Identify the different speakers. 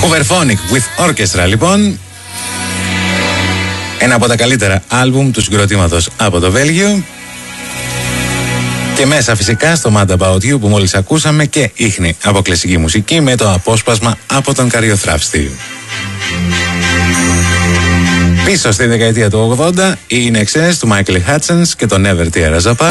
Speaker 1: Overphonic with Orchestra, λοιπόν. Ένα από τα καλύτερα άλμπουμ του συγκροτήματος από το Βέλγιο. Και μέσα φυσικά στο Mad About You που μόλις ακούσαμε και ίχνη από κλασική μουσική με το απόσπασμα από τον Καριοθράφστη. Πίσω στη δεκαετία του 80 οι In Excess του Michael Hutchence και το Never Tear Us Apart.